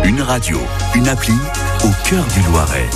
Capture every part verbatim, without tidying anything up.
Une radio, une appli au cœur du Loiret.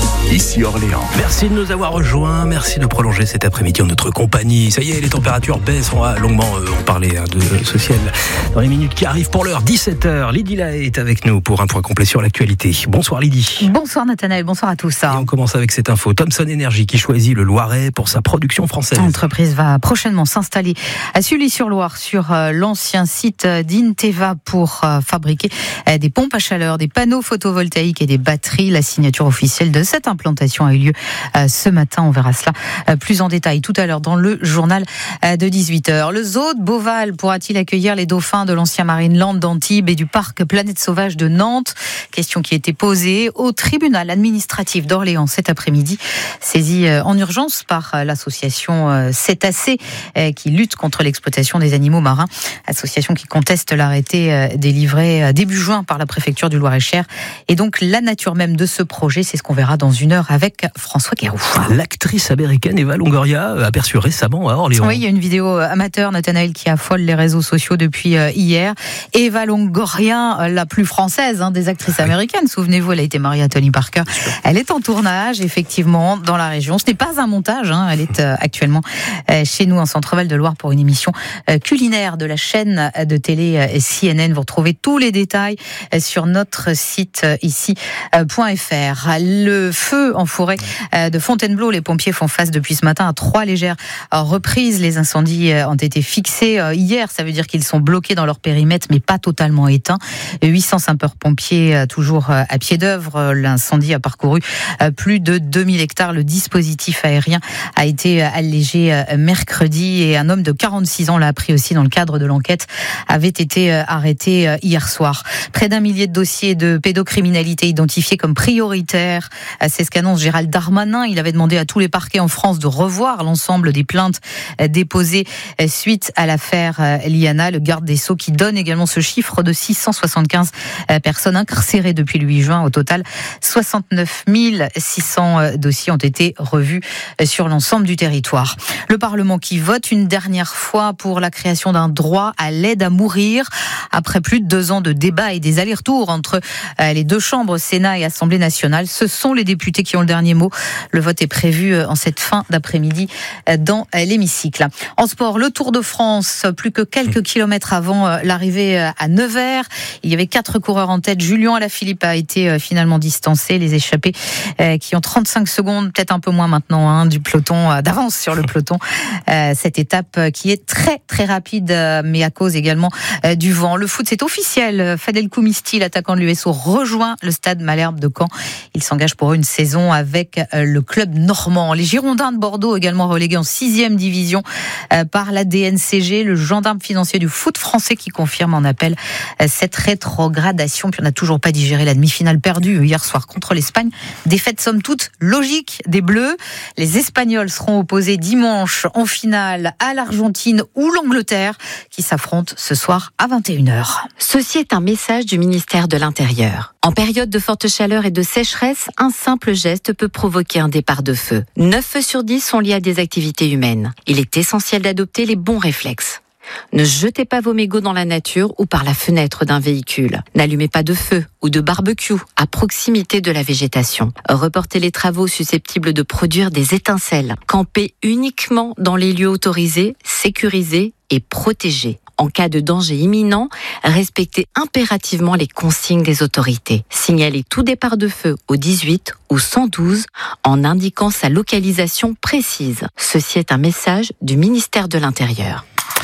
Ici Orléans. Merci de nous avoir rejoints, merci de prolonger cet après-midi en notre compagnie. Ça y est, les températures baissent, on va longuement euh, en parler hein, de ce ciel dans les minutes qui arrivent. Pour l'heure, dix-sept heures, Lydie Lahaye est avec nous pour un point complet sur l'actualité. Bonsoir Lydie. Bonsoir Nathanaël, bonsoir à tous. Et on commence avec cette info. Thomson Energy qui choisit le Loiret pour sa production française. L'entreprise va prochainement s'installer à Sully-sur-Loire sur euh, l'ancien site d'Inteva pour euh, fabriquer euh, des pompes à chaleur, des panneaux photovoltaïques et des batteries. La signature officielle de cette implantation a eu lieu euh, ce matin. On verra cela euh, plus en détail tout à l'heure dans le journal euh, de dix-huit heures. Le zoo de Beauval pourra-t-il accueillir les dauphins de l'ancien Marineland d'Antibes et du parc Planète Sauvage de Nantes? Question qui a été posée au tribunal administratif d'Orléans cet après-midi, saisi euh, en urgence par euh, l'association euh, Cétacés euh, qui lutte contre l'exploitation des animaux marins. Association qui conteste l'arrêté euh, délivré euh, début juin par la préfecture du Loir-et-Cher. Et donc la nature même de ce projet, c'est ce qu'on verra dans une heure avec François Guéroux. L'actrice américaine Eva Longoria aperçue récemment à Orléans. Oui, il y a une vidéo amateur, Nathanaël, qui affole les réseaux sociaux depuis hier. Eva Longoria, la plus française hein, des actrices américaines. Souvenez-vous, elle a été mariée à Tony Parker. Elle est en tournage, effectivement, dans la région. Ce n'est pas un montage, hein. Elle est euh, actuellement euh, chez nous en Centre-Val de Loire pour une émission euh, culinaire de la chaîne de télé euh, C N N. Vous retrouvez tous les détails euh, sur notre site euh, ici euh, .fr. Le feu en forêt euh, de Fontainebleau, les pompiers font face depuis ce matin à trois légères euh, reprises. Les incendies euh, ont été fixés euh, hier, ça veut dire qu'ils sont bloqués dans leur périmètre mais pas totalement éteints. huit cents sapeurs-pompiers euh, toujours euh, à pied d'œuvre. L'incendie a parcouru euh, plus de deux mille hectares. Le dispositif aérien a été euh, allégé euh, mercredi et un homme de quarante-six ans l'a appris aussi dans le cadre de l'enquête, avait été euh, arrêté euh, hier soir. Près d'un millier de dossiers de pédocriminalité identifiés comme prioritaires. Euh, c'est ce qu'annonce Gérald Darmanin. Il avait demandé à tous les parquets en France de revoir l'ensemble des plaintes euh, déposées euh, suite à l'affaire euh, Liana. Le garde des Sceaux qui donne également ce chiffre de six cent soixante-quinze euh, personnes incarcérées depuis le huit juin. Au total, soixante-neuf mille six cents euh, dossiers ont été revus euh, sur l'ensemble du territoire. Le Parlement qui vote une dernière fois pour la création d'un droit à l'aide à mourir. Après plus de deux ans de débats et des allers-retours entre euh, les deux chambres, Sénat et Assemblée nationale, ce sont les députés qui ont le dernier mot. Le vote est prévu euh, en cette fin d'après-midi euh, dans euh, l'hémicycle. En sport, le Tour de France, plus que quelques kilomètres avant euh, l'arrivée euh, à Nevers. Il y avait quatre coureurs en tête. Julien Alaphilippe a été euh, finalement distancé. Les échappés euh, qui ont trente-cinq secondes, peut-être un peu moins maintenant, hein, du peloton, euh, d'avance sur le peloton. Euh, cette étape euh, qui est très très rapide, euh, mais à cause également euh, du vent. Le foot, c'est officiel. Fadel Koumisti, l'attaquant de l'U S O, rejoint le stade Malherbe de Caen. Il s'engage pour une saison avec euh, le club normand. Les Girondins de Bordeaux, également relégués en sixième division euh, par la D N C G, le gendarme financier du foot français qui confirme en appel euh, cette rétrogradation. Puis on n'a toujours pas digéré la demi-finale perdue hier soir contre l'Espagne. Défaite somme toute logique des Bleus. Les Espagnols seront opposés dimanche en finale à l'Argentine ou l'Angleterre qui s'affrontent ce soir à vingt et une heures. Ceci est un message du ministère de l'Intérieur. En période de forte chaleur et de sécheresse, un simple geste peut provoquer un départ de feu. neuf feux sur dix sont liés à des activités humaines. Il est essentiel d'adopter les bons réflexes. Ne jetez pas vos mégots dans la nature ou par la fenêtre d'un véhicule. N'allumez pas de feu ou de barbecue à proximité de la végétation. Reportez les travaux susceptibles de produire des étincelles. Campez uniquement dans les lieux autorisés, sécurisés et protégés. En cas de danger imminent, respectez impérativement les consignes des autorités. Signalez tout départ de feu au dix-huit ou cent douze en indiquant sa localisation précise. Ceci est un message du ministère de l'Intérieur.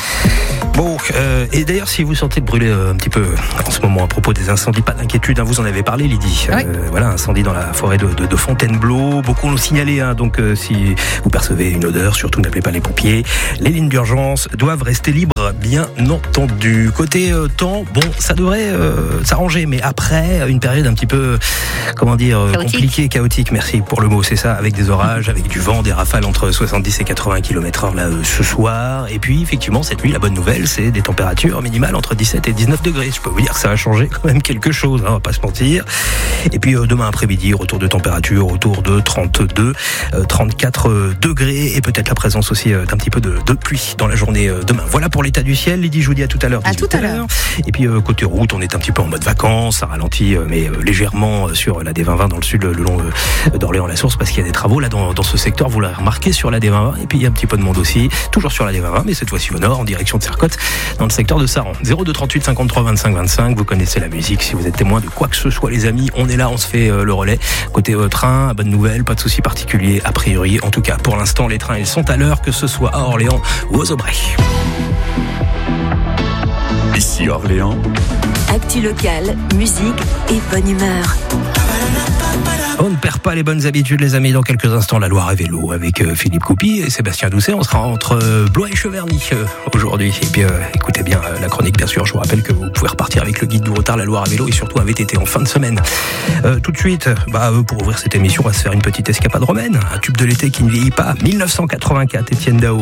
Bon, euh, et d'ailleurs, si vous sentez brûler euh, un petit peu en ce moment à propos des incendies, pas d'inquiétude, hein, vous en avez parlé, Lydie. Oui. Euh, voilà, incendie dans la forêt de, de, de Fontainebleau. Beaucoup l'ont signalé, hein, donc euh, si vous percevez une odeur, surtout n'appelez pas les pompiers. Les lignes d'urgence doivent rester libres, bien entendu. Côté euh, temps, bon, ça devrait euh, s'arranger, mais après une période un petit peu, comment dire, chaotique. compliquée, chaotique. Merci pour le mot, c'est ça, avec des orages, avec du vent, des rafales entre soixante-dix et quatre-vingts kilomètres heure là euh, ce soir. Et puis effectivement, cette nuit, la bonne nouvelle, Noël, c'est des températures minimales entre dix-sept et dix-neuf degrés. Je peux vous dire que ça a changé quand même quelque chose, hein, on va pas se mentir. Et puis euh, demain après-midi, retour de température autour de trente-deux, euh, trente-quatre degrés et peut-être la présence aussi euh, d'un petit peu de, de pluie dans la journée euh, demain. Voilà pour l'état du ciel. Lydie, je vous dis à tout à l'heure. À tout à l'heure. Et puis euh, côté route, on est un petit peu en mode vacances, ça ralentit euh, mais euh, légèrement euh, sur la D vingt vingt dans le sud, le long euh, d'Orléans-la-Source, parce qu'il y a des travaux là dans, dans ce secteur. Vous l'avez remarqué sur la D vingt vingt. Et puis il y a un petit peu de monde aussi, toujours sur la D vingt vingt, mais cette fois-ci au nord, en direction de Sercotte, dans le secteur de Saran. zéro deux trente-huit cinquante-trois vingt-cinq vingt-cinq. Vous connaissez la musique. Si vous êtes témoin de quoi que ce soit, les amis, on est là, on se fait euh, le relais. Côté euh, train, bonne nouvelle, pas de souci particulier a priori. En tout cas, pour l'instant, les trains ils sont à l'heure, que ce soit à Orléans ou aux Aubrais. Ici Orléans. Actu locale, musique et bonne humeur. On ne perd pas les bonnes habitudes, les amis. Dans quelques instants, la Loire à vélo avec euh, Philippe Coupy et Sébastien Doucet. On sera entre euh, Blois et Cheverny euh, aujourd'hui. Et puis, euh, écoutez bien euh, la chronique, bien sûr. Je vous rappelle que vous pouvez repartir avec le guide du retard, la Loire à vélo et surtout un V T T en fin de semaine. Euh, tout de suite, bah, pour ouvrir cette émission, on va se faire une petite escapade romaine. Un tube de l'été qui ne vieillit pas. mille neuf cent quatre-vingt-quatre, Étienne Dao.